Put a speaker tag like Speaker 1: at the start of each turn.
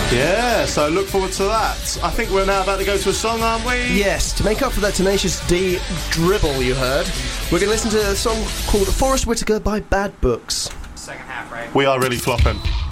Speaker 1: Yeah, so look forward to that. I think we're now about to go to a song, aren't we?
Speaker 2: Yes, to make up for that Tenacious D dribble you heard, we're going to listen to a song called Forest Whitaker by Bad Books.
Speaker 3: Second half, right?
Speaker 1: We are really flopping.